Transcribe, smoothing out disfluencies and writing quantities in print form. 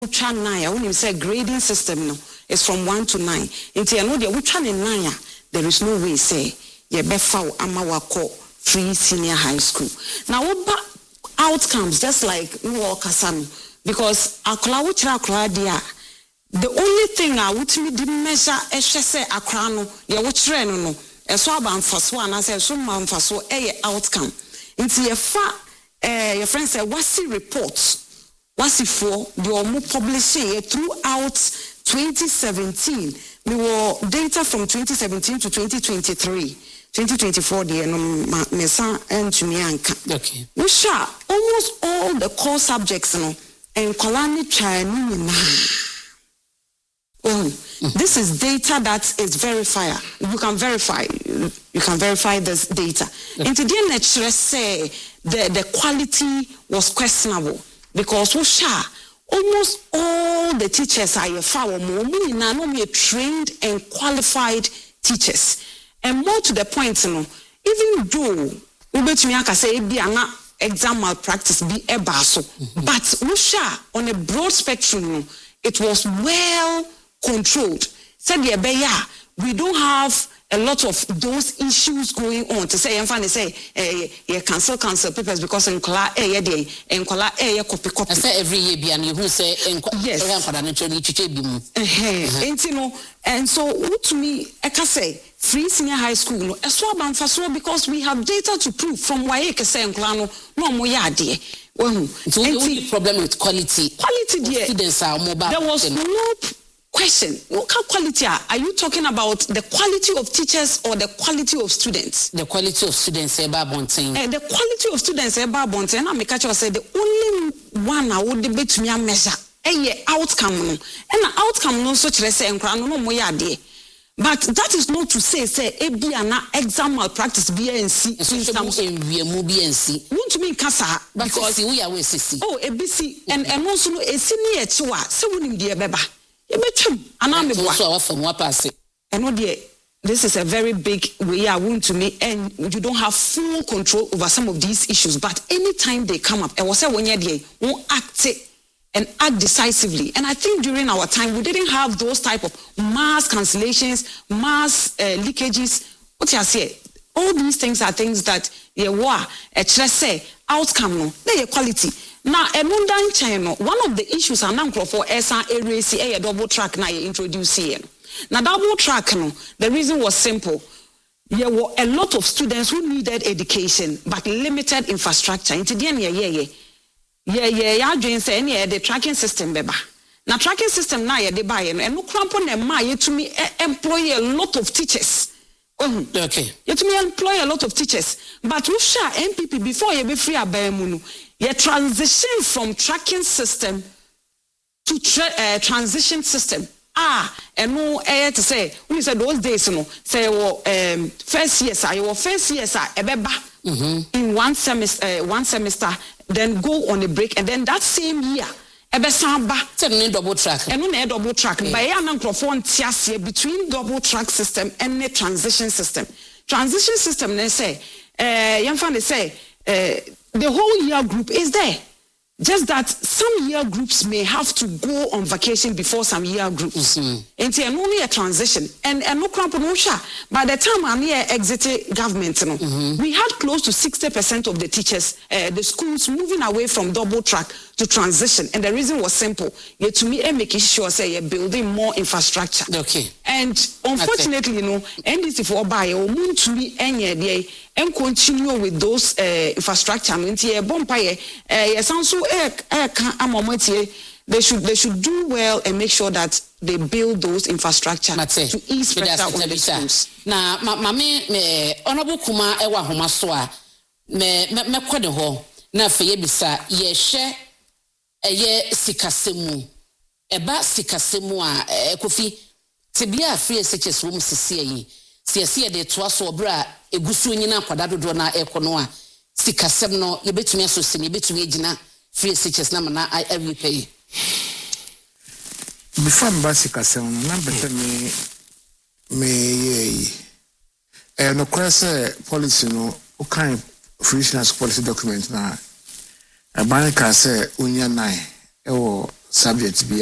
Ucha 9, when you say grading system no, is from 1 to 9. Into you know the ucha 9, there is no way say ye befa amawako free senior high school. Now what outcomes just like we walk asam because akla ucha akla dia. The only thing I would measure say akra no ye ucha no. So about first one, I said so man for so a outcome. Into your your friend said what's the reports? What's it for? The more publishing throughout 2017. We were data from 2017 to 2023. 2024 the mesa and to me anka. Okay. We share almost all the core subjects no and kolani Chinese. This is data that is verified. You can verify this data. And today lecturers say the quality was questionable because almost all the teachers are trained and qualified teachers. And more to the point, even though we say be an exam malpractice be a basso, but on a broad spectrum, it was well controlled. Said we don't have a lot of those issues going on to say cancel papers because in kola copy. I say every year be and you who say yes. And so to me I can say free senior high school no because we have data to prove from why say no mo yade. So the problem with quality there. Students are mobile. There was no question. What quality are you talking about? The quality of teachers or the quality of students? The quality of students the quality of students and I make sure say the only one I would debate to me measure outcome no. And the outcome no such say no mo yade. But that is not to say be an exam malpractice BNC BNC. Want to mean kasa because we are ABC. Oh ABC and also a senior chiwa so wouldn't be a beba. This is a very big way I want to me and you don't have full control over some of these issues, but anytime they come up, I was saying when you won't act act decisively. And I think during our time we didn't have those type of mass cancellations, mass leakages. What you say? All these things are things that say outcome no, they quality. Now, one of the issues are now for a double track now introduce here. Now, double track, no, the reason was simple. There were a lot of students who needed education, but limited infrastructure. Into the end, the tracking system, beba. Now, tracking system now, they buy and no crampon and my to me employ a lot of teachers. Okay. You to me employ a lot of teachers, but we share MPP before you be free abemunu. You transition from tracking system to transition system. And no to say we said those days say first year ebeba in one semester then go on a break and then that same year double track. And no double track. By between double track system and the transition system. Transition system they say the whole year group is there. Just that some year groups may have to go on vacation before some year groups. And it's only a transition. And no cramp no sha. By the time I'm here exited government, we had close to 60% of the teachers, the schools moving away from double track to transition. And the reason was simple. You to me making sure say you're building more infrastructure. Okay. And unfortunately, NDC for buy or moon to me any and continue with those infrastructure. They should do well and make sure that they build those infrastructure to ease pressure on the schools. Now, Mammy, Honorable Kuma Ewa Homasoa, me Quadeho, na Fayebisa, ye share a ye sikasemu, a bat sikasemu, a coffee, Tibia free such as room CCA. See de twaso bra egusu nyina kwadado do na ekonoa sikasem no ye betumi asosini betumi agina free SHS na mana I every pay before sikasem na beta me no cross policy no o kan free SHS policy document na abanka say unya 9 ewo subject bi